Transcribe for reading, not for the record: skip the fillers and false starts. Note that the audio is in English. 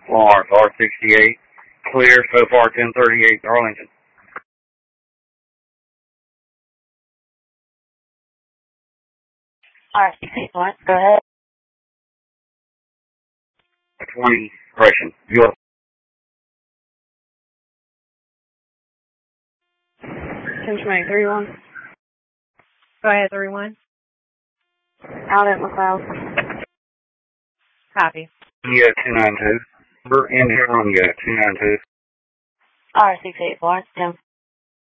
Florence, R68. Clear so far, 1038 Arlington. R68 Florence, go ahead. 20, correction. US 10-20, 31. Go ahead, 31. Out at McLeod. Copy. 292. Number in here on 292. R68 Florence, 10.